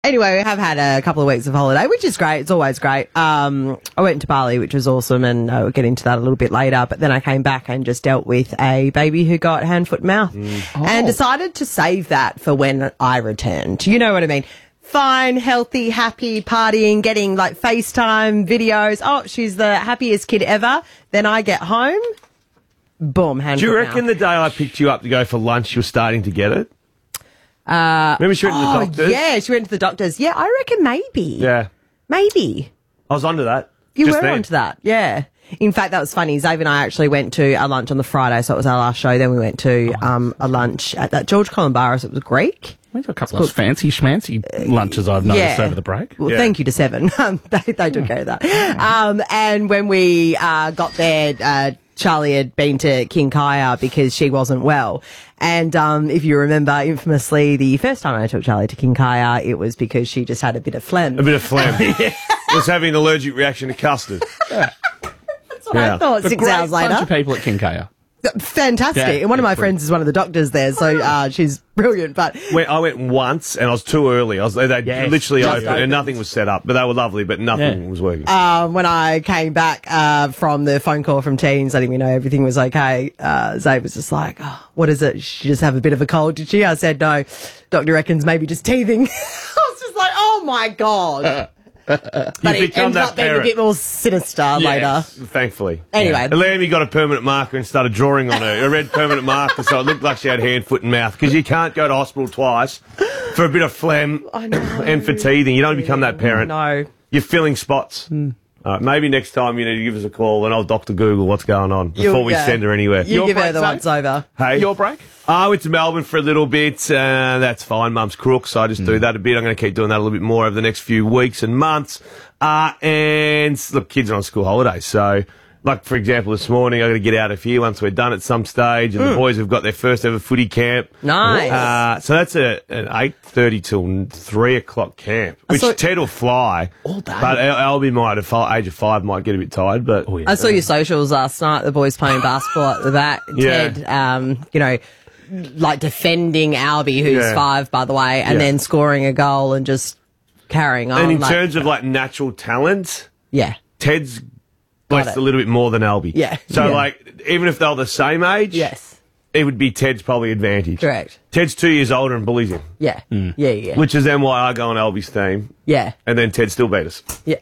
Anyway, we have had a couple of weeks of holiday, which is great. It's always great. I went to Bali, which was awesome, and we'll get into that a little bit later. But then I came back and just dealt with a baby who got hand, foot, mouth and decided to save that for when I returned. You know what I mean? Fine, healthy, happy, partying, getting like FaceTime videos. Oh, she's the happiest kid ever. Then I get home, boom, hand, Do you foot, reckon mouth. the day I picked you up to go for lunch, you were starting to get it? Remember she went to the doctors? Yeah, she went to the doctors. Yeah, I reckon maybe. Yeah. Maybe. I was onto that. You just were then. onto that, yeah. In fact, that was funny. Xavier and I actually went to a lunch on the Friday, so it was our last show. Then we went to a lunch at that George Columbaris. It was Greek. Went to a couple of fancy schmancy lunches I've noticed over the break. Well, thank you to Seven. They took care of that. And when we got there, Charlie had been to King Kaya because she wasn't well. And if you remember, infamously, the first time I took Charlie to King Kaya, it was because she just had a bit of phlegm. A bit of phlegm. Was having an allergic reaction to custard. That's what I thought 6 hours later. Bunch of people at King Kaya. Fantastic. Yeah, and one of my friends is one of the doctors there, so she's brilliant. But I went once and I was too early. They literally opened and nothing was set up. But they were lovely, but nothing was working. when I came back from the phone call from Teens letting me know everything was okay, Zabe was just like, oh, what is it? Did she just have a bit of a cold, did she? I said, no, doctor reckons maybe just teething. I was just like, oh my God. But it ended up being a bit more sinister later. Thankfully. Anyway. And Lammy got a permanent marker and started drawing on her. A red permanent marker, so it looked like she had hand, foot and mouth. Because you can't go to hospital twice for a bit of phlegm and for teething. You don't become that parent. No. You're filling spots. All right, maybe next time you need to give us a call and I'll Dr. Google what's going on before we send her anywhere. You give her the once over. Hey. Your break? I went to Melbourne for a little bit. That's fine. Mum's crook, so I just do that a bit. I'm going to keep doing that a little bit more over the next few weeks and months. And look, kids are on school holidays, so like for example, this morning I got to get out of here once we're done at some stage, and the boys have got their first ever footy camp. Nice. So that's an 8:30 till 3 o'clock camp, which Ted will fly all day. But Albie might, at age of 5, might get a bit tired. But I saw your socials last night. The boys playing basketball at the back. Ted, like defending Albie, who's 5, by the way, and then scoring a goal and just carrying on. And in terms of like natural talent, Ted's blessed a little bit more than Albie. Yeah. So like, even if they're the same age, it would be Ted's probably advantage. Correct. Ted's 2 years older and bullies him. Yeah. Yeah. Which is then why I go on Albie's team. Yeah. And then Ted still beat us. Yeah.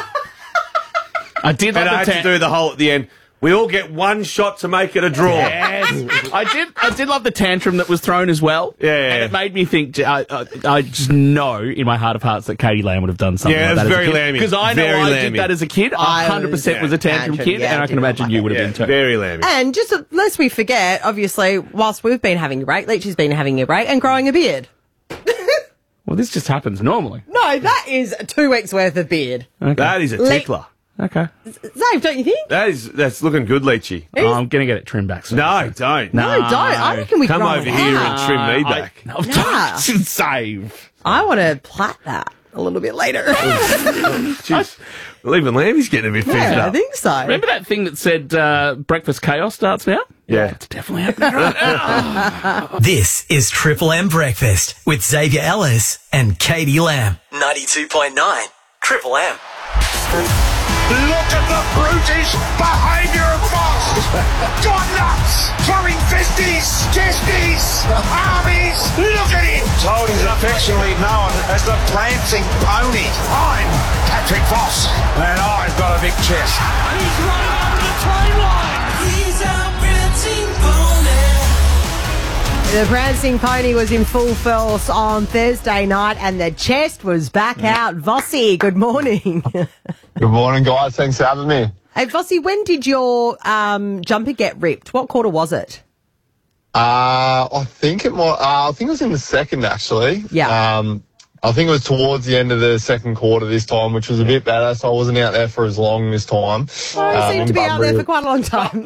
I did And I had to do the whole at the end. We all get one shot to make it a draw. Yes. I did love the tantrum that was thrown as well. Yeah. And it made me think, I just know in my heart of hearts that Katie Lamb would have done something like that. Yeah, it was very Lammy. Because I know I did that as a kid. I 100% was a tantrum kid, and I can imagine you would have been too. Very Lammy. And just lest we forget, obviously, whilst we've been having a break, Leachy's been having a break and growing a beard. Well, this just happens normally. No, that is 2 weeks worth of beard. Okay. That is a tickler. Okay. Zabe, don't you think? That's looking good, Leachy. Oh, I'm going to get it trimmed back soon. No, don't. No, don't. I reckon we Come grow over it here out. and trim me back. Nah. Save. I want to plait that a little bit later. Jeez. Well, even Lammy's getting a bit fizzed I up. think so. Remember that thing that said breakfast chaos starts now? Yeah. It's definitely happening right now. This is Triple M Breakfast with Xavier Ellis and Katie Lamb. 92.9 Triple M. Look at the brutish behaviour of Fox. Got nuts. Throwing fisties, chesties, armies. Look at him. Told he's affectionately known as the prancing pony. I'm Patrick Foss, and I've got a big chest. He's running over the train line. He's our prancing pony. The Prancing Pony was in full force on Thursday night and the chest was back out. Vossi, good morning. Good morning, guys. Thanks for having me. Hey, Vossi, when did your jumper get ripped? What quarter was it? I think it was in the second, actually. Yeah. I think it was towards the end of the secun quarter this time, which was a bit better, so I wasn't out there for as long this time. I seemed to be out there for quite a long time.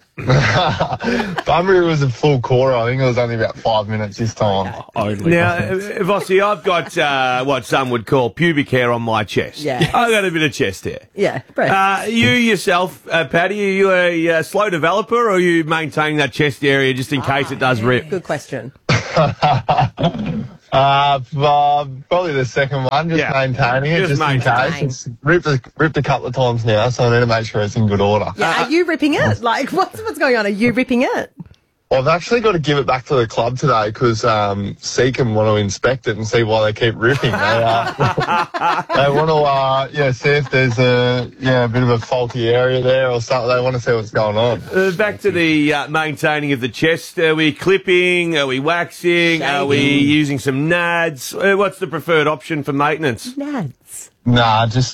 Bunbury was a full quarter. I think it was only about 5 minutes this time. Now, Vossi, I've got what some would call pubic hair on my chest. Yeah. I've got a bit of chest hair. Yeah. You yourself, Paddy, are you a slow developer or are you maintaining that chest area just in case it does rip? Good question. Probably the second one, just maintaining it, just in case. It's ripped a couple of times now, so I need to make sure it's in good order. Yeah, are you ripping it? Like, what's going on? Are you ripping it? Well, I've actually got to give it back to the club today because Seacom want to inspect it and see why they keep ripping. They want to see if there's a bit of a faulty area there or something. They want to see what's going on. Back to the maintaining of the chest. Are we clipping? Are we waxing? Are we using some nads? What's the preferred option for maintenance? Nads. Nah, just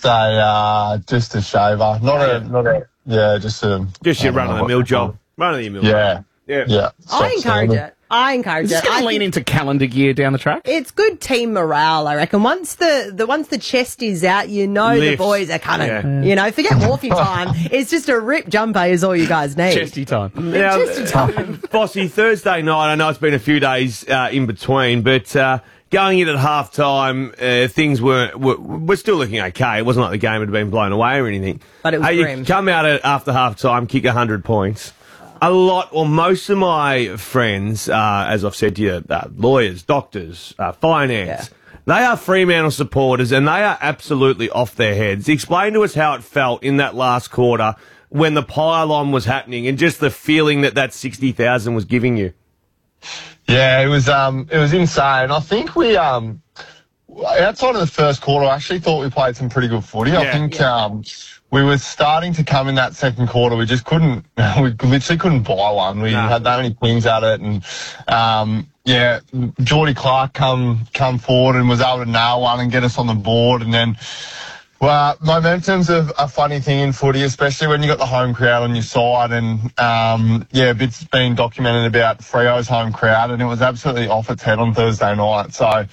a shaver. Just your run-of-the-mill job. Run-of-the-mill. Yeah. I encourage it. It's just going to lean into calendar gear down the track. It's good team morale, I reckon. Once the chest is out, you know Lifts. the boys are coming. Yeah. You know, forget Wharfie time. It's just a rip jumper is all you guys need. Chesty time. Now, Bossy, Thursday night, I know it's been a few days in between, but going in at half-time, things we're still looking okay. It wasn't like the game had been blown away or anything. But it was grim. You come out after half-time, kick 100 points. A lot, or most of my friends, as I've said to you, lawyers, doctors, finance, they are Fremantle supporters and they are absolutely off their heads. Explain to us how it felt in that last quarter when the pile-on was happening and just the feeling that 60,000 was giving you. Yeah, it was insane. I think we, outside of the first quarter, I actually thought we played some pretty good footy. I think, we were starting to come in that second quarter. We just couldn't, we literally couldn't buy one. We had that many things at it. And, Geordie Clark come forward and was able to nail one and get us on the board. And then, well, momentum's a funny thing in footy, especially when you got the home crowd on your side. And, a bit's been documented about Freo's home crowd, and it was absolutely off its head on Thursday night. So,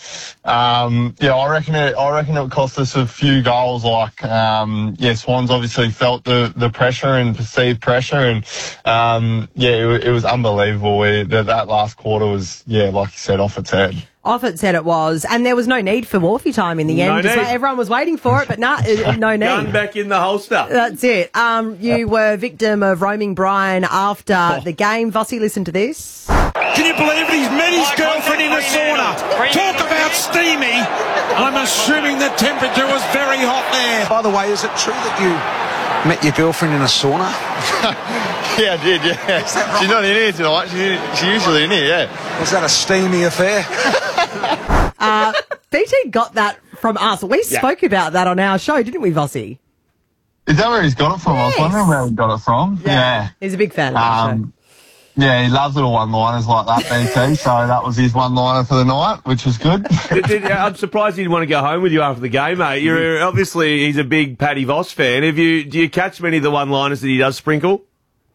I reckon it cost us a few goals. Like, Swans obviously felt the pressure and perceived pressure, and it was unbelievable. That last quarter was, like you said, off its head. Off it said it was, and there was no need for Wharfie time in the end. Everyone was waiting for it, but no need. Gun back in the holster. That's it. You were victim of roaming Brian after the game. Vossi, listen to this. Can you believe it? He's met his girlfriend in a sauna. Talk about steamy. I'm assuming the temperature was very hot there. By the way, is it true that you met your girlfriend in a sauna? Yeah, I did, yeah. Right? She's not in here tonight. She's usually in here, yeah. Was that a steamy affair? BT got that from us. We spoke about that on our show, didn't we, Vossi? Is that where he's got it from? Yes. I was wondering where he got it from. Yeah. He's a big fan of the show. Yeah, he loves little one-liners like that, BT, so that was his one-liner for the night, which was good. I'm surprised he didn't want to go home with you after the game, mate. He's a big Paddy Voss fan. Do you catch many of the one-liners that he does sprinkle?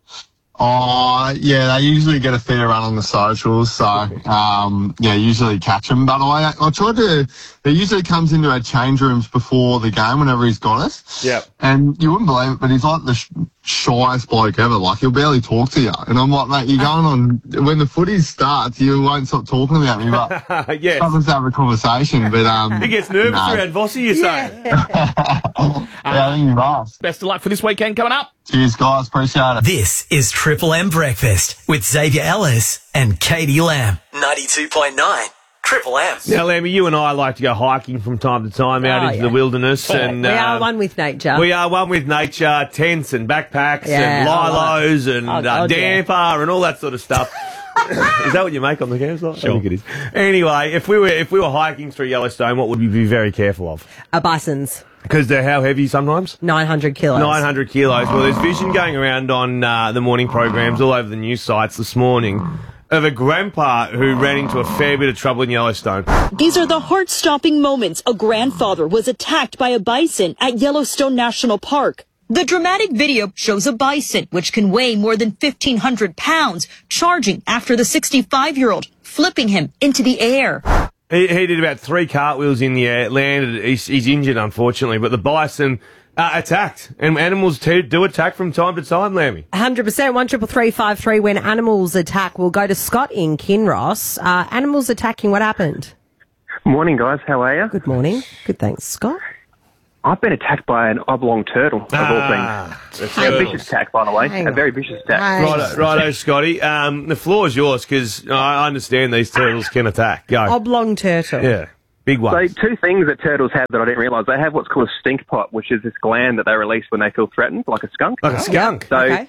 Oh, yeah, they usually get a fair run on the socials, so, usually catch them. By the way, he usually comes into our change rooms before the game whenever he's got us. Yeah. And you wouldn't believe it, but he's like the shyest bloke ever. Like, he'll barely talk to you. And I'm like, mate, you're going on, when the footy starts, you won't stop talking about me, but yes. Let's have a conversation. But, he gets nervous around Vossi, you say? I think he must. Best of luck for this weekend coming up. Cheers, guys. Appreciate it. This is Triple M Breakfast with Xavier Ellis and Katie Lamb. 92.9 Triple M. Now, Lammy, you and I like to go hiking from time to time out into the wilderness. And we are one with nature. We are one with nature, tents and backpacks and lilos and damper and all that sort of stuff. Is that what you make on the campsite? Sure. I think it is. Anyway, if we were hiking through Yellowstone, what would we be very careful of? Bisons. Because they're how heavy sometimes? 900 kilos. 900 kilos. Well, there's vision going around on the morning programs all over the news sites this morning of a grandpa who ran into a fair bit of trouble in Yellowstone. These are the heart-stopping moments a grandfather was attacked by a bison at Yellowstone National Park. The dramatic video shows a bison, which can weigh more than 1,500 pounds, charging after the 65-year-old, flipping him into the air. He did about 3 cartwheels in the air, landed. He's injured, unfortunately, but the bison attacked. And animals do attack from time to time, Lammy. 100%. 133353. When animals attack, we'll go to Scott in Kinross. Animals attacking, what happened? Morning, guys. How are you? Good morning. Good, thanks, Scott. I've been attacked by an oblong turtle, of all things. A vicious attack, by the way. A very vicious attack. Righto, Scotty. The floor is yours, because I understand these turtles can attack. Go. Oblong turtle. Yeah, big one. So 2 things that turtles have that I didn't realise. They have what's called a stink pot, which is this gland that they release when they feel threatened, like a skunk. Like a skunk.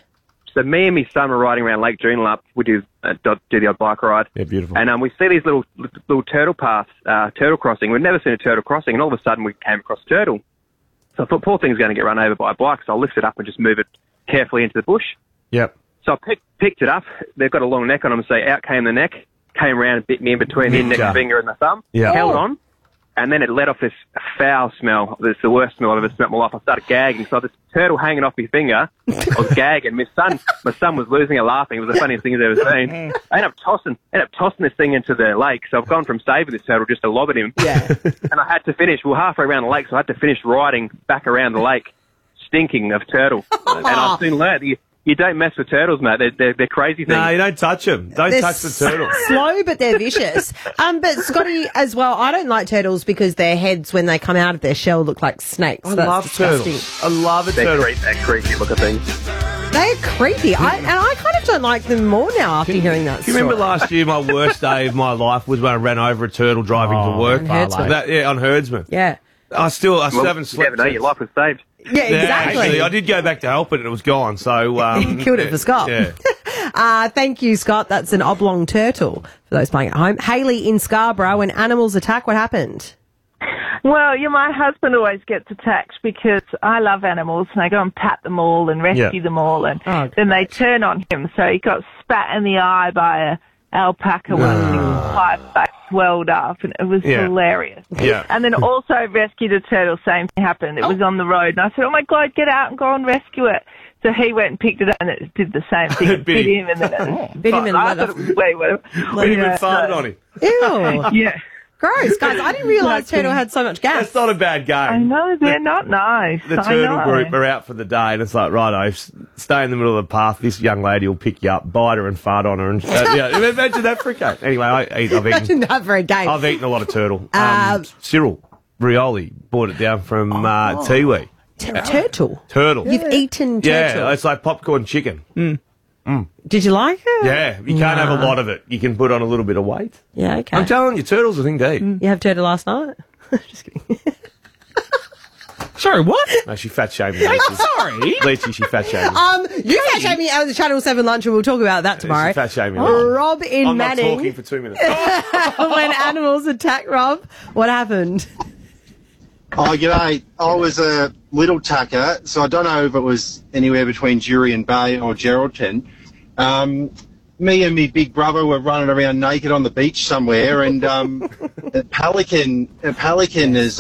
So me and my son were riding around Lake Joondalup. We do the odd bike ride. Yeah, beautiful. And we see these little turtle paths, turtle crossing. We'd never seen a turtle crossing, and all of a sudden we came across a turtle. So I thought, poor thing's going to get run over by a bike, so I'll lift it up and just move it carefully into the bush. Yep. So I picked it up. They've got a long neck on them, so out came the neck, came around and bit me in between the index finger and the thumb, held on, and then it let off this foul smell. It's the worst smell I've ever smelled in my life. I started gagging, so I had this turtle hanging off my finger. I was gagging. My son was losing it laughing. It was the funniest thing I've ever seen. I ended up tossing this thing into the lake, so I've gone from saving this turtle just to lob at him. Yeah. And I had to finish, halfway around the lake, so I had to finish riding back around the lake, stinking of turtle. And I soon learned you don't mess with turtles, mate. They're crazy things. No, you don't touch them. Don't touch the turtle. Slow, but they're vicious. But Scotty, as well, I don't like turtles because their heads, when they come out of their shell, look like snakes. I love turtles. I love a turtle. They're creepy looking things. They're creepy. I kind of don't like them more now after hearing that story. You remember last year, my worst day of my life was when I ran over a turtle driving to work? On Herdsman. On Herdsman. Yeah. I still haven't slept. You never know, your life was saved. Yeah, exactly. Actually, I did go back to help it and it was gone, so... you killed it for Scott. Yeah. Thank you, Scott. That's an oblong turtle for those playing at home. Hayley in Scarborough, when animals attack, what happened? Well, my husband always gets attacked because I love animals and I go and pat them all and rescue them all, and then they turn on him. So he got spat in the eye by a alpaca once, and his entire face swelled up, and it was hilarious. Yeah. And then also rescued a turtle, same thing happened. It was on the road, and I said, oh my God, get out and go and rescue it. So he went and picked it up, and it did the same thing. It bit him, and then bit him in the I thought it was way whatever. When you farted on him. Ew. Yeah. Gross, guys. I didn't realise turtle had so much gas. That's not a bad game. I know, they're not nice. The turtle group are out for the day, and it's like, righto, stay in the middle of the path. This young lady will pick you up, bite her, and fart on her. And imagine that for a game. Anyway, Imagine that for a game. I've eaten a lot of turtle. Cyril Rioli brought it down from Tiwi. Turtle? Turtle. You've eaten turtle? Yeah, it's like popcorn chicken. Did you like it? Yeah, you can't have a lot of it. You can put on a little bit of weight. Yeah, okay. I'm telling you, turtle's a thing to eat. You have turtle last night? Just kidding. Sorry, what? No, she fat shamed me. Sorry. Leachy, she fat shamed me. You fat shamed me at the Channel 7 lunch, and we'll talk about that tomorrow. She fat shamed me. Rob in I'm Manning. not talking for 2 minutes. When animals attack, Rob, what happened? Oh, g'day. I was a little tucker, so I don't know if it was anywhere between Jurien Bay or Geraldton. Me and me big brother were running around naked on the beach somewhere, and a pelican has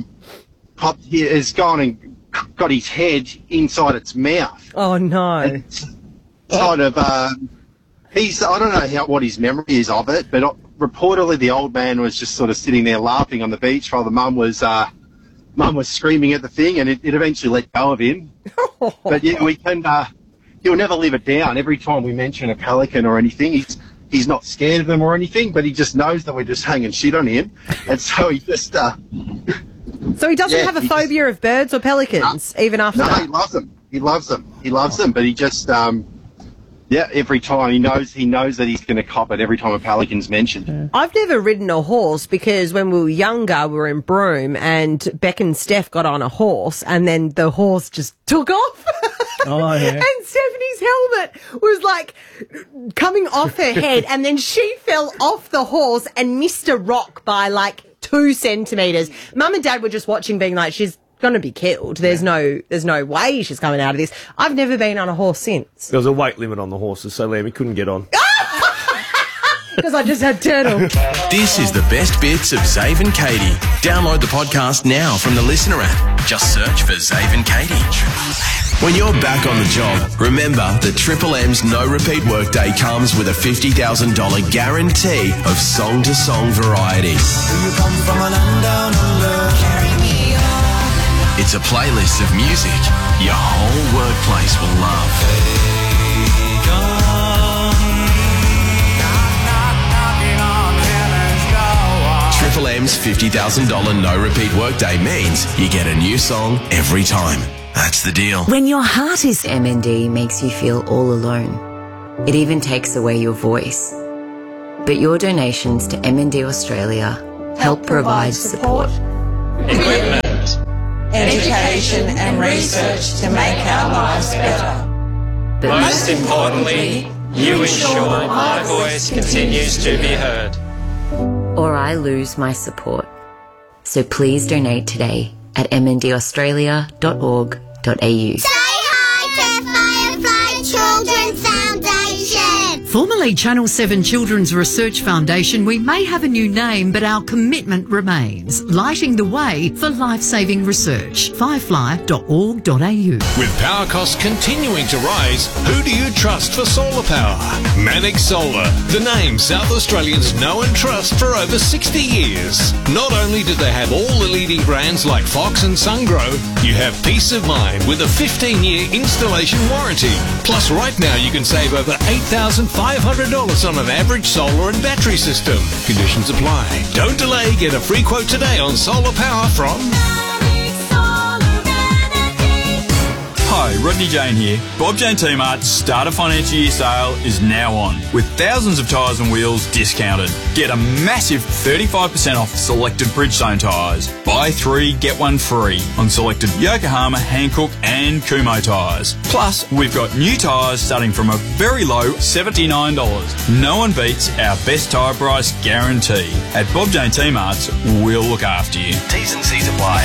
gone and got his head inside its mouth. Oh no! It's kind of I don't know what his memory is of it, but reportedly the old man was just sort of sitting there laughing on the beach while the mum was screaming at the thing, and it eventually let go of him. But yeah, we can. He'll never live it down. Every time we mention a pelican or anything, he's not scared of them or anything, but he just knows that we're just hanging shit on him, and so he just. So he doesn't have a phobia of birds or pelicans, even after that? No, he loves them. He loves them, but he just. Every time he knows that he's going to cop it every time a pelican's mentioned. I've never ridden a horse because when we were younger, we were in Broome and Beck and Steph got on a horse and then the horse just took off. Oh, yeah. And Stephanie's helmet was like coming off her head and then she fell off the horse and missed a rock by like 2 centimetres. Mum and Dad were just watching being like, she's going to be killed. There's no way she's coming out of this. I've never been on a horse since. There was a weight limit on the horses, so Lammy couldn't get on. Because I just had turtle. This is the best bits of Zave and Katie. Download the podcast now from the Listener app. Just search for Zave and Katie. When you're back on the job, remember that Triple M's no repeat workday comes with a $50,000 guarantee of song-to-song variety. It's a playlist of music your whole workplace will love. Triple M's $50,000 no-repeat workday means you get a new song every time. That's the deal. When your heart is MND makes you feel all alone. It even takes away your voice. But your donations to MND Australia help provide support. Equipment, education and research to make our lives better. But most importantly, you ensure my voice continues to be heard. Or I lose my support. So please donate today at mndaustralia.org.au. Say hi to Firefly Children's Foundation. Formerly Channel 7 Children's Research Foundation, we may have a new name, but our commitment remains, lighting the way for life-saving research. Firefly.org.au. With power costs continuing to rise, who do you trust for solar power? Manic Solar, the name South Australians know and trust for over 60 years. Not only do they have all the leading brands like Fox and SunGrow, you have peace of mind with a 15-year installation warranty. Plus, right now you can save over $8,500 on an average solar and battery system. Conditions apply. Don't delay. Get a free quote today on solar power from... Hi, Rodney Jane here. Bob Jane T-Mart's start of financial year sale is now on, with thousands of tyres and wheels discounted. Get a massive 35% off selected Bridgestone tyres. Buy 3, get 1 free on selected Yokohama, Hankook and Kumho tyres. Plus, we've got new tyres starting from a very low $79. No one beats our best tyre price guarantee. At Bob Jane T-Mart's, we'll look after you. T's and C's apply.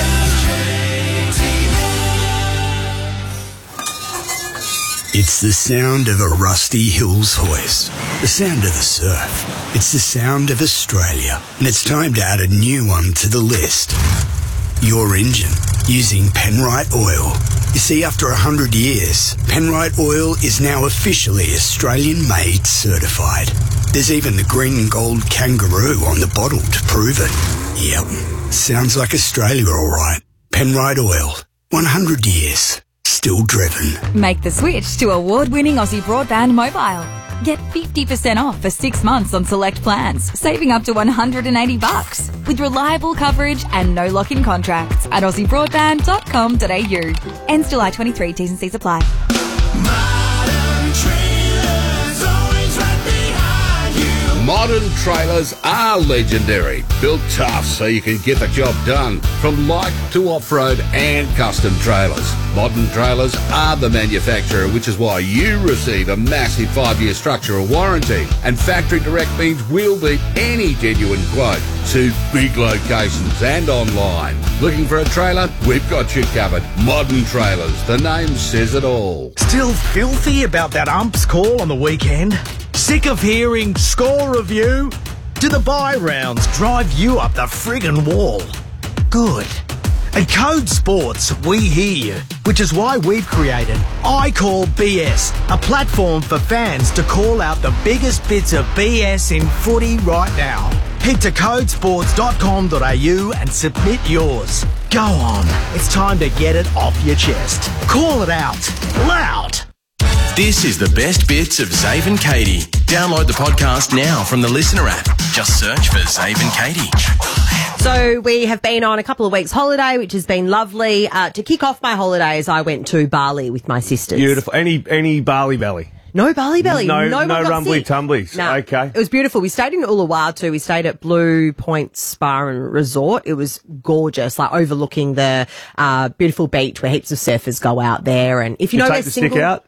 It's the sound of a Rusty Hills hoist, the sound of the surf. It's the sound of Australia, and it's time to add a new one to the list. Your engine, using Penrite Oil. You see, after 100 years, Penrite Oil is now officially Australian-made certified. There's even the green and gold kangaroo on the bottle to prove it. Yep, sounds like Australia all right. Penrite Oil, 100 years. Still driven. Make the switch to award-winning Aussie Broadband Mobile. Get 50% off for 6 months on select plans, saving up to $180 with reliable coverage and no lock-in contracts at aussiebroadband.com.au. Ends July 23. T's and C's apply. Modern trailers are legendary, built tough so you can get the job done, from light to off-road and custom trailers. Modern Trailers are the manufacturer, which is why you receive a massive 5-year structural warranty, and factory direct means we'll beat any genuine quote. To big locations and online. Looking for a trailer? We've got you covered. Modern Trailers, the name says it all. Still filthy about that ump's call on the weekend? Sick of hearing score review? Do the bye rounds drive you up the friggin' wall? Good. At Code Sports, we hear you, which is why we've created I Call BS, a platform for fans to call out the biggest bits of BS in footy right now. Head to codesports.com.au and submit yours. Go on, it's time to get it off your chest. Call it out, loud. This is the best bits of Zave and Katie. Download the podcast now from the Listener app. Just search for Zave and Katie. So we have been on a couple of weeks holiday, which has been lovely. To kick off my holidays, I went to Bali with my sisters. Beautiful. Any Bali belly? No Bali belly. No one got rumbly sick. tumblies. No. Okay. It was beautiful. We stayed in Uluwatu. We stayed at Blue Point Spa and Resort. It was gorgeous, like overlooking the beautiful beach where heaps of surfers go out there. And if you know take they're the single, stick out?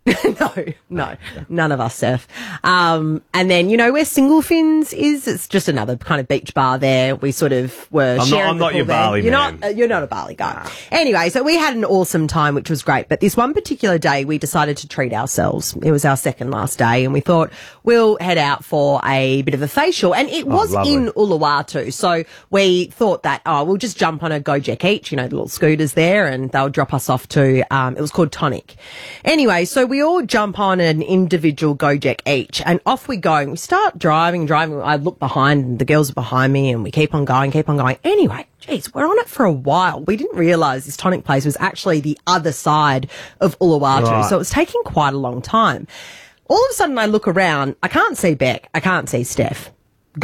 No, none of us surf. And then, you know where Single Fins is? It's just another kind of beach bar there. We sort of were sharing. I'm not your Bali man. You're not a Bali guy. Anyway, so we had an awesome time, which was great. But this one particular day, we decided to treat ourselves. It was our second last day, and we thought we'll head out for a bit of a facial. And it was in Uluwatu, so we thought that we'll just jump on a Gojek each, you know, the little scooters there, and they'll drop us off to. It was called Tonic. Anyway, so we all jump on an individual Gojek each, and off we go. And we start driving. I look behind, and the girls are behind me, and we keep on going. Anyway, geez, we're on it for a while. We didn't realise this Tonic place was actually the other side of Uluwatu, so it was taking quite a long time. All of a sudden, I look around. I can't see Beck. I can't see Steph. Gone.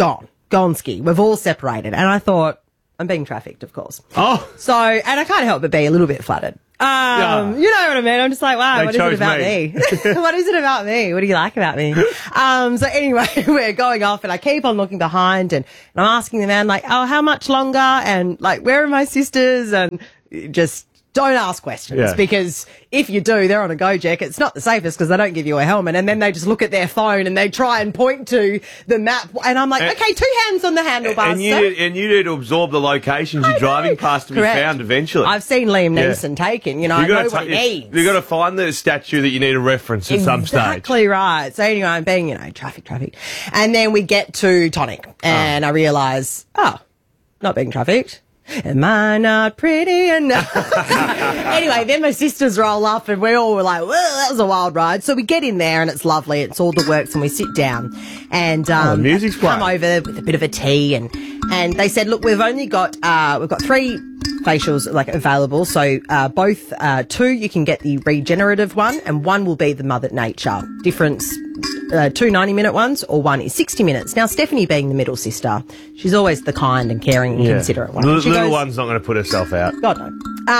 Gonski. We've all separated. And I thought, I'm being trafficked, of course. Oh. So, and I can't help but be a little bit flattered. You know what I mean? I'm just like, wow, what is it about me? What is it about me? What do you like about me? So anyway, we're going off and I keep on looking behind and I'm asking the man like, oh, how much longer? And like, where are my sisters? And just don't ask questions because if you do, they're on a Gojek. It's not the safest because they don't give you a helmet and then they just look at their phone and they try and point to the map. And I'm like, okay, 2 hands on the handlebars. And you need to absorb the locations you're driving past to be found eventually. I've seen Liam Neeson taken, you know, I know what he needs. You've got to find the statue that you need to reference at some stage. Exactly right. So anyway, I'm being, you know, traffic. And then we get to Tonic and I realise, not being trafficked. Am I not pretty enough? Anyway, then my sisters roll up and we all were like, well, that was a wild ride. So we get in there and it's lovely. It's all the works and we sit down and the music's come over with a bit of a tea and they said, look, we've got 3 facials like available. So both 2 you can get the regenerative one and 1 will be the Mother Nature. Difference 2 90-minute ones or 1 is 60 minutes. Now, Stephanie being the middle sister, she's always the kind and caring and considerate one. The little one's not going to put herself out. God, no.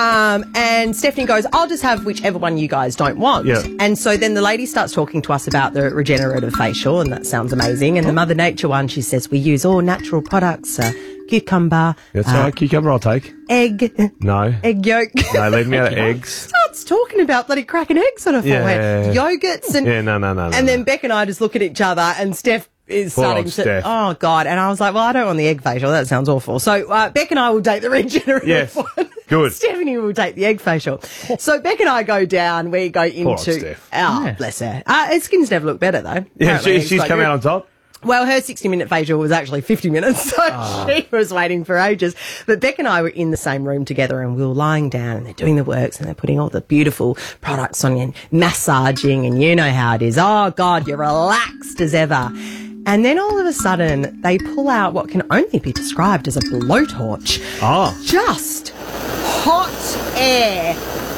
And Stephanie goes, I'll just have whichever one you guys don't want. Yeah. And so then the lady starts talking to us about the regenerative facial, and that sounds amazing. And the Mother Nature one, she says, we use all natural products, cucumber. That's right, cucumber I'll take. Egg. No. Egg yolk. No, leave me out of eggs. Starts talking about bloody cracking eggs on her forehead. Yogurts and... Yeah, no. And then Beck and I just look at each other and Steph is starting to... Steph. Oh, God. And I was like, well, I don't want the egg facial. That sounds awful. So Beck and I will take the regenerative one. Good. Stephanie will take the egg facial. So Beck and I go down. We go into... Poor Steph. Oh, bless her. Her skin's never looked better, though. Yeah, she's come out on top. Well, her 60-minute facial was actually 50 minutes, so she was waiting for ages. But Beck and I were in the same room together and we were lying down and they're doing the works and they're putting all the beautiful products on you and massaging and you know how it is. Oh, God, you're relaxed as ever. And then all of a sudden they pull out what can only be described as a blowtorch. Oh. Just hot air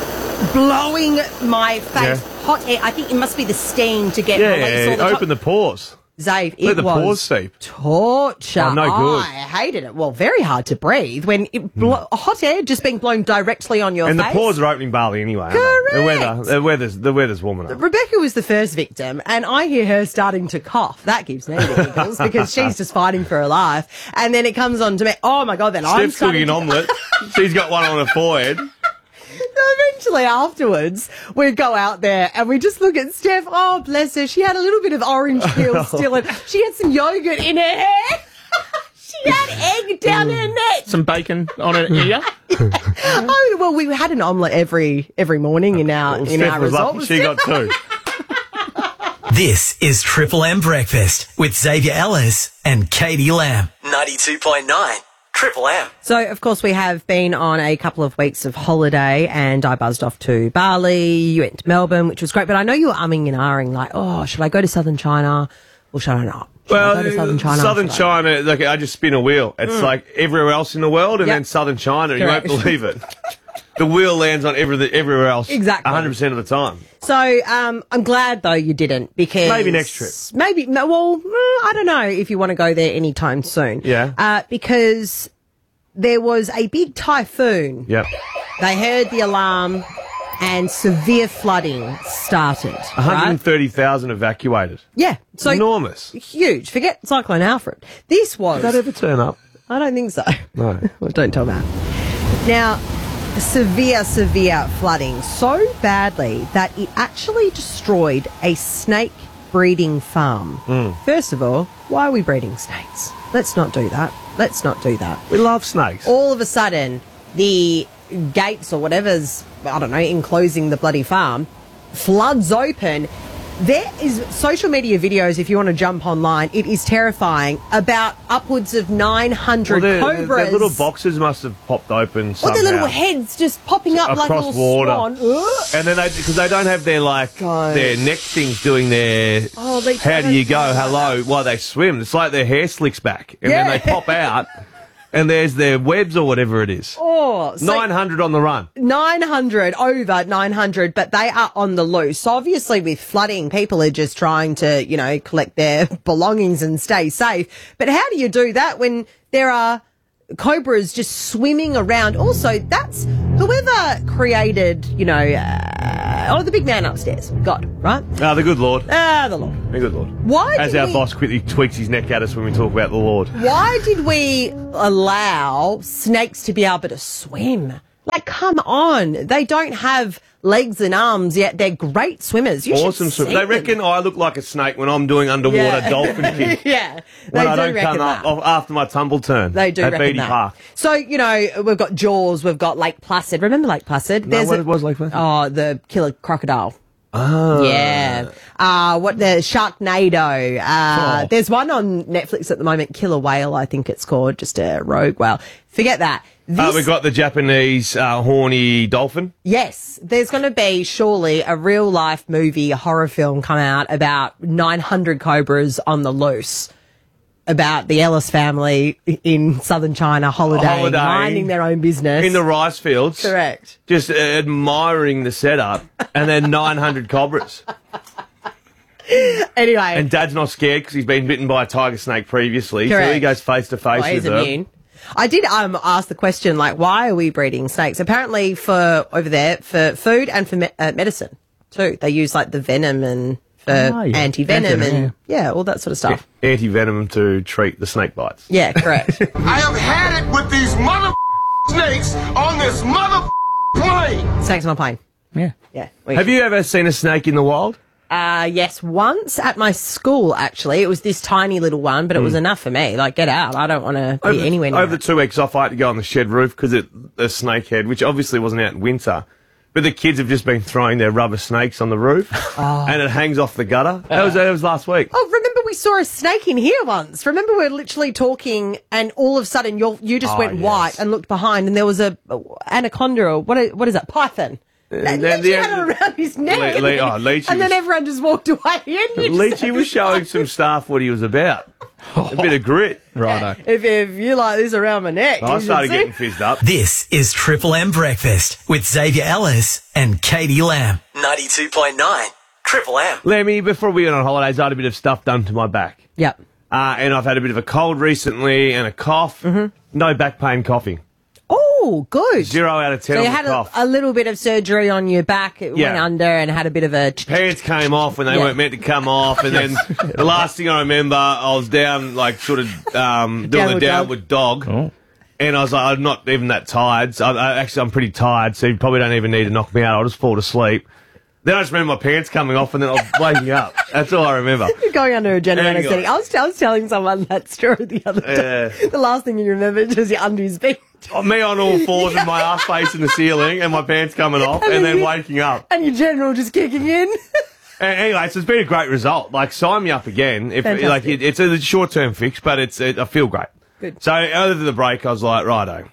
blowing my face. Yeah. Hot air. I think it must be the steam to get released all the open the pores. Zave, Let it the was pores seep. torture. Oh, no good. I hated it. Well, very hard to breathe when hot air just being blown directly on your and face. the pores are opening Bali anyway. Correct. The weather's warming up. Rebecca was the first victim, and I hear her starting to cough. That gives me the giggles because she's just fighting for her life. And then it comes on to me. Oh my God! Then I'm Steph's cooking an omelette. She's got one on her forehead. So eventually afterwards, we go out there and we just look at Steph. Oh, bless her. She had a little bit of orange peel still and she had some yogurt in her hair. She had egg down her neck. Some bacon on her ear. Oh, well, we had an omelette every morning in our resort. Lucky she got 2. This is Triple M Breakfast with Xavier Ellis and Katie Lamb. 92.9. Triple M. So, of course, we have been on a couple of weeks of holiday and I buzzed off to Bali. You went to Melbourne, which was great. But I know you were umming and ahhing like, oh, should I go to Southern China or should I not? Should I go to Southern China? Like, I just spin a wheel. It's like everywhere else in the world and then Southern China. Correct. You won't believe it. The wheel lands on everywhere else. Exactly. 100% of the time. So, I'm glad, though, you didn't because... Maybe next trip. Maybe, no, well, I don't know if you want to go there anytime soon. Yeah. Because there was a big typhoon. Yep. They heard the alarm and severe flooding started. 130,000 evacuated. Yeah. So enormous. Huge. Forget Cyclone Alfred. This was... Did that ever turn up? I don't think so. No. Well, don't tell Matt. Now, severe flooding. So badly that it actually destroyed a snake breeding farm. First of all, why are we breeding snakes? Let's not do that. We love snakes. All of a sudden, the gates or whatever's, I don't know, enclosing the bloody farm, floods open. There is social media videos, if you want to jump online, it is terrifying, about upwards of 900 cobras. Their little boxes must have popped open somehow. Or their little heads just popping up like a little water. swan. And then because they don't have their their neck things doing their how do you go, hello, while they swim. It's like their hair slicks back and then they pop out and there's their webs or whatever it is. Oh, so 900 on the run. 900, over 900, but they are on the loose. So obviously with flooding, people are just trying to, you know, collect their belongings and stay safe. But how do you do that when there are cobras just swimming around? Also, that's whoever created, you know, the big man upstairs, God, right? The good Lord. The Lord. The good Lord. Why As did our we- boss quickly tweaks his neck at us when we talk about the Lord. Why did we allow snakes to be able to swim? Like, come on. They don't have legs and arms, yet they're great swimmers. You Awesome should swim. see They them. reckon I look like a snake when I'm doing underwater Yeah. dolphin kick. Yeah, When they I do don't reckon come that. up after my tumble turn. They do at reckon Beatty that. Park. So, you know, we've got Jaws, we've got Lake Placid. Remember Lake Placid? No, what was Lake Placid? Oh, the killer crocodile. Oh. Yeah. The Sharknado. There's one on Netflix at the moment, Killer Whale, I think it's called, just a rogue whale. Forget that. We've got the Japanese horny dolphin. Yes, there's going to be surely a real life movie, a horror film come out about 900 cobras on the loose. About the Ellis family in southern China holidaying, minding their own business. In the rice fields. Correct. Just admiring the setup, and then 900 cobras. Anyway. And Dad's not scared because he's been bitten by a tiger snake previously, so Correct. he goes face to face He's with them. immune. I did ask the question, like, why are we breeding snakes? Apparently for over there, for food and for medicine too. They use like the venom and for anti-venom and all that sort of stuff. Anti-venom to treat the snake bites. Yeah, correct. I have had it with these mother snakes on this mother plane. Snakes on a plane. Yeah. Yeah. Have you ever seen a snake in the wild? Yes, once at my school, actually. It was this tiny little one, but it was enough for me. Like, get out. I don't want to be anywhere near Over it. the 2 weeks off, I had to go on the shed roof because a snake head, which obviously wasn't out in winter, but the kids have just been throwing their rubber snakes on the roof, and it hangs off the gutter. That was last week. Oh, remember we saw a snake in here once. Remember we were literally talking, and all of a sudden you just went white and looked behind, and there was a anaconda or what is that? Python. And then Leachy had it around his neck, Leachy and then was- everyone just walked away. And you just Leachy was showing some staff what he was about. A bit of grit. Righto. if you like this around my neck, I you started should see. getting fizzed up. This is Triple M Breakfast with Xavier Ellis and Katie Lamb. 92.9 Triple M. Lemmy, before we went on holidays, I had a bit of stuff done to my back. Yep. And I've had a bit of a cold recently and a cough. No back pain coughing. Oh, good. 0 out of 10 So on you the had cough. a little bit of surgery on your back. It went under and had a bit of a... Pants came off when they Yeah. weren't meant to come off, and then the last thing I remember, I was down, like, sort of doing the downward dog. And I was like, I'm not even that tired. So I'm pretty tired, so you probably don't even need to knock me out. I'll just fall to sleep. Then I just remember my pants coming off, and then I was waking up. That's all I remember. You're going under a general Hang on. anesthetic. I was telling someone that story the other day. The last thing you remember is your undies being... Me on all fours with my ass facing the ceiling and my pants coming off, and then waking up. And your general just kicking in. Anyway, so it's been a great result. Like, sign me up again. If Fantastic. like it's a short-term fix, but I feel great. Good. So over the break, I was like, righto,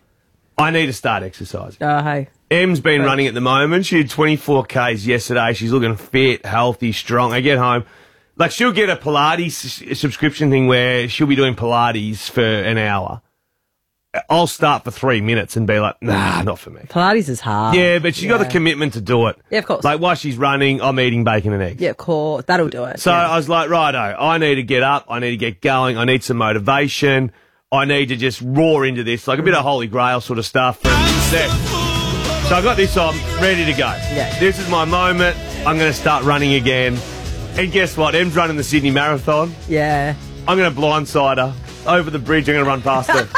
I need to start exercising. Hey. Em's been running at the moment. She did 24 Ks yesterday. She's looking fit, healthy, strong. I get home. Like, she'll get a Pilates subscription thing where she'll be doing Pilates for an hour. I'll start for 3 minutes and be like, nah, not for me. Pilates is hard. Yeah, but she's got the commitment to do it. Yeah, of course. Like, while she's running, I'm eating bacon and eggs. Yeah, of course. That'll do it. So I was like, righto, I need to get up. I need to get going. I need some motivation. I need to just roar into this, like a bit of Holy Grail sort of stuff. There. So I got this on, ready to go. Yeah. This is my moment. I'm going to start running again. And guess what? Em's running the Sydney Marathon. Yeah. I'm going to blindside her. Over the bridge, I'm going to run past her.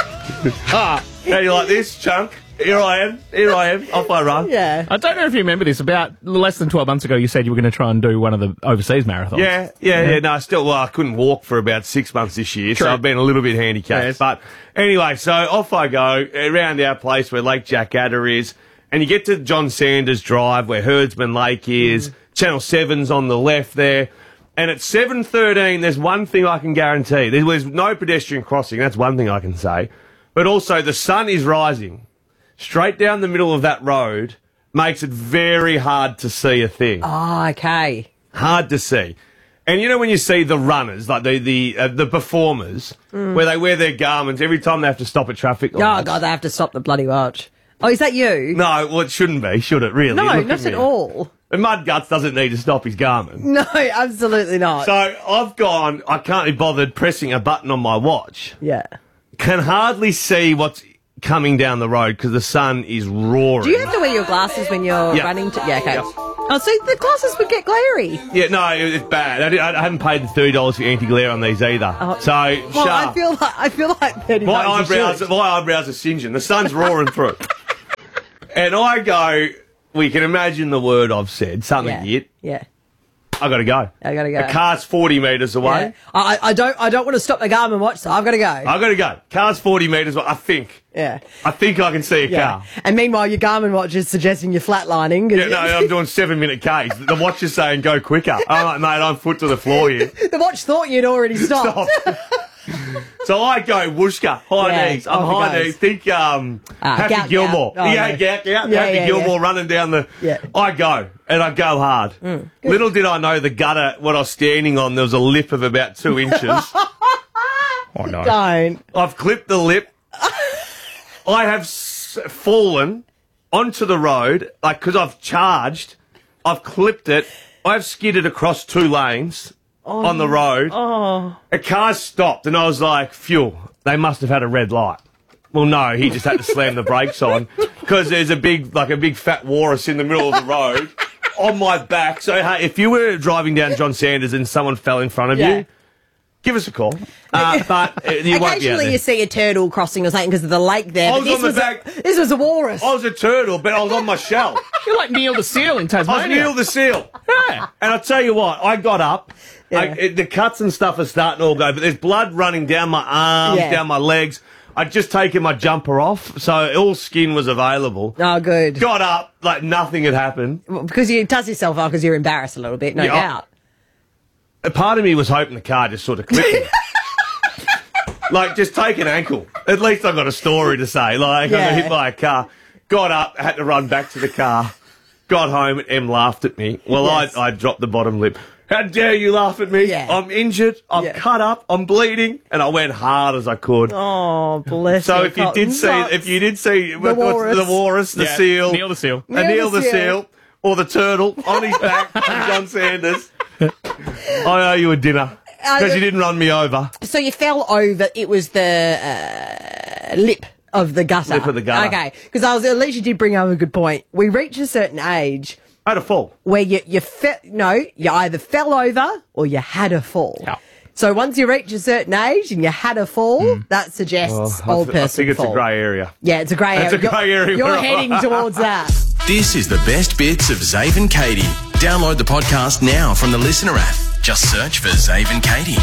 How do you like this, chunk? Here I am. Off I run. Yeah. I don't know if you remember this. About less than 12 months ago, you said you were going to try and do one of the overseas marathons. Yeah. No, I couldn't walk for about 6 months this year, so I've been a little bit handicapped. Yes. But anyway, so off I go around our place where Lake Jackadder is, and you get to John Sanders Drive where Herdsman Lake is. Channel 7's on the left there. And at 7:13, there's one thing I can guarantee. There's no pedestrian crossing. That's one thing I can say. But also, the sun is rising. Straight down the middle of that road makes it very hard to see a thing. Oh, okay. Hard to see. And you know when you see the runners, like the performers, where they wear their garments every time they have to stop at traffic lights. Oh, God, they have to stop the bloody watch. Oh, is that you? No, well, it shouldn't be, should it, really? No, Look not at me. all. And Mudguts doesn't need to stop his garment. No, absolutely not. So I've gone, I can't be bothered pressing a button on my watch. Yeah. Can hardly see what's coming down the road because the sun is roaring. Do you have to wear your glasses when you're running? Yeah, okay. Yep. Oh, so the glasses would get glary. Yeah, no, it's bad. I haven't paid the $30 for anti-glare on these either. So, well, sharp. I feel like $30 My eyebrows are singeing. The sun's roaring through. And I go, we can imagine the word I've said, something yet. Yeah. I got to go. I got to go. The car's 40 metres away. Yeah. I don't want to stop the Garmin watch, so I've got to go. I got to go. Car's 40 metres away, I think. Yeah. I think I can see a car. And meanwhile, your Garmin watch is suggesting you're flatlining. Yeah, no, I'm doing 7-minute Ks. The watch is saying go quicker. I'm like, mate, I'm foot to the floor here. The watch thought you'd already stopped. So I go whooshka, high knees. I'm high knees. Think Happy Gilmore. Happy Gilmore running down the... Yeah. I go, and I go hard. Little did I know the gutter, what I was standing on, there was a lip of about 2 inches. Oh, no. Don't. I've clipped the lip. I have fallen onto the road, like, because I've charged. I've clipped it. I've skidded across 2 lanes. On the road, a car stopped, and I was like, phew, they must have had a red light. Well, no, he just had to slam the brakes on, because there's a big fat walrus in the middle of the road on my back. So, hey, if you were driving down John Sanders and someone fell in front of you, give us a call. But you won't be out Occasionally there. You see a turtle crossing or something because of the lake there. I was on the back. This was a walrus. I was a turtle, but I was on my shell. You're like Neil the Seal in Tasmania. I was Neil the Seal. Yeah. And I tell you what, I got up. The cuts and stuff are starting to all go, but there's blood running down my arms, down my legs. I'd just taken my jumper off, so all skin was available. Oh, good. Got up, like nothing had happened. Well, because you dust yourself off because you're embarrassed a little bit, no doubt. A part of me was hoping the car just sort of clipped me. Like, just take an ankle. At least I got a story to say. Like, I got hit by a car. Got up, had to run back to the car. Got home, and Em laughed at me. Well, I dropped the bottom lip. How dare you laugh at me? Yeah. I'm injured. I'm cut up. I'm bleeding. And I went hard as I could. Oh, bless So you. if you did see the walrus, the seal. Neil the Seal. Neil the Seal. Or the turtle on his back from John Sanders. I owe you a dinner. Because you didn't run me over. So you fell over. It was the lip of the gutter. Lip of the gutter. Okay. Because at least you did bring up a good point. We reach a certain age... I had a fall. Where you either fell over or you had a fall. Yeah. So once you reach a certain age and you had a fall, that suggests old person I think it's fall. a grey area. Yeah, it's a grey area. It's a grey area. You're heading towards that. This is the best bits of Zave and Katie. Download the podcast now from the Listener app. Just search for Zave and Katie.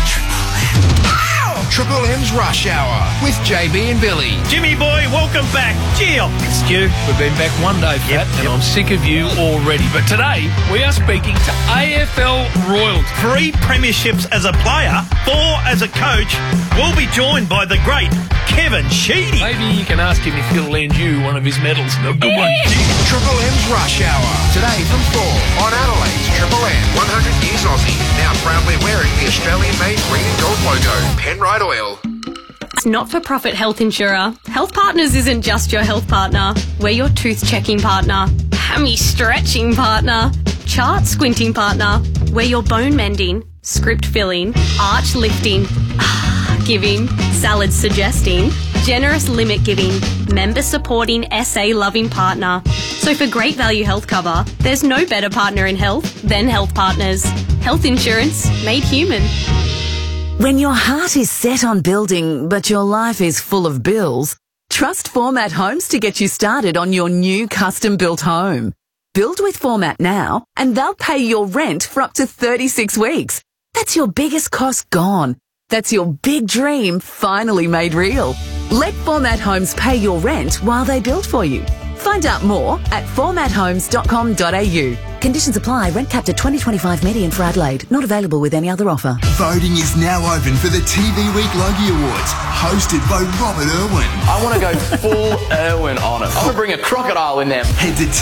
Triple M's Rush Hour with JB and Billy. Jimmy boy, welcome back. Gee, I've missed you. We've been back one day, Fat, and I'm sick of you already. But today, we are speaking to AFL royalty. 3 premierships as a player, 4 as a coach. We'll be joined by the great Kevin Sheedy. Maybe you can ask him if he'll lend you one of his medals. A good one. Triple M's Rush Hour. Today from 4 on Adelaide's Triple M. 100 years Aussie. Now proudly wearing the Australian-made green and gold logo. Penrite Oil. It's not-for-profit health insurer. Health Partners isn't just your health partner. We're your tooth-checking partner, hammy-stretching partner, chart-squinting partner. We're your bone-mending, script-filling, arch-lifting, giving, salad-suggesting, generous limit-giving, member-supporting, SA-loving partner. So for great value health cover, there's no better partner in health than Health Partners. Health insurance made human. When your heart is set on building, but your life is full of bills, trust Format Homes to get you started on your new custom-built home. Build with Format now, and they'll pay your rent for up to 36 weeks. That's your biggest cost gone. That's your big dream finally made real. Let Format Homes pay your rent while they build for you. Find out more at formathomes.com.au. Conditions apply. Rent capped at $20.25 median for Adelaide. Not available with any other offer. Voting is now open for the TV Week Logie Awards, hosted by Robert Irwin. I want to go full Irwin on it. I want to bring a crocodile in there. Head to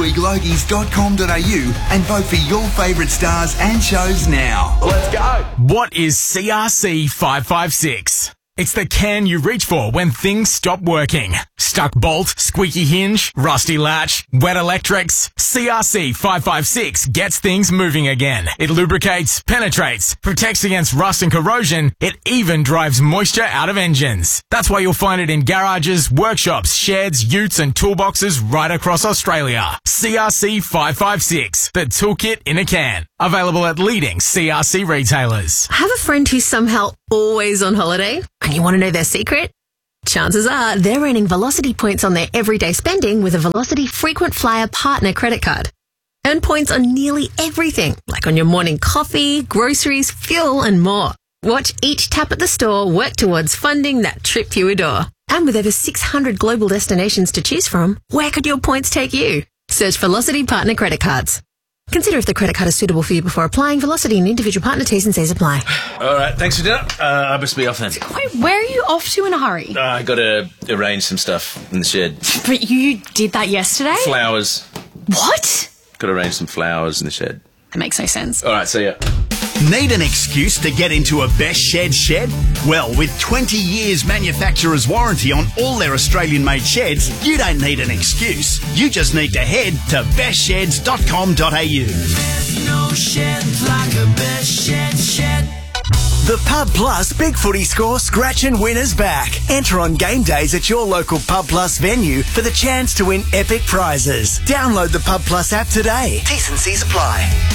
tvweeklogies.com.au and vote for your favourite stars and shows now. Let's go. What is CRC 556? It's the can you reach for when things stop working. Stuck bolt, squeaky hinge, rusty latch, wet electrics. CRC 556 gets things moving again. It lubricates, penetrates, protects against rust and corrosion. It even drives moisture out of engines. That's why you'll find it in garages, workshops, sheds, utes and toolboxes right across Australia. CRC 556, the toolkit in a can. Available at leading CRC retailers. Have a friend who's somehow always on holiday and you want to know their secret? Chances are they're earning Velocity points on their everyday spending with a Velocity Frequent Flyer Partner credit card. Earn points on nearly everything, like on your morning coffee, groceries, fuel and more. Watch each tap at the store work towards funding that trip you adore. And with over 600 global destinations to choose from, where could your points take you? Search Velocity Partner credit cards. Consider if the credit card is suitable for you before applying. Velocity and individual partner T's and C's apply. All right, thanks for dinner. I must be off then. Wait, where are you off to in a hurry? I got to arrange some stuff in the shed. But you did that yesterday? Flowers. What? Got to arrange some flowers in the shed. That makes no sense. All right, see ya. Need an excuse to get into a Best shed? Well, with 20 years manufacturer's warranty on all their Australian-made sheds, you don't need an excuse. You just need to head to bestsheds.com.au. There's no shed like a Best shed. The Pub Plus Big Footy Score Scratch and Winner's back. Enter on game days at your local Pub Plus venue for the chance to win epic prizes. Download the Pub Plus app today. T's and C's apply.